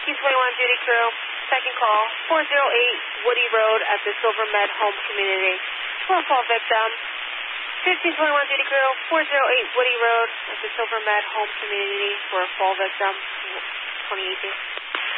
1521 duty crew, second call, 408 Woody Road at the Silver Med Home Community for a fall victim. 1521 duty crew, 408 Woody Road at the Silver Med Home Community for a fall victim, 2018.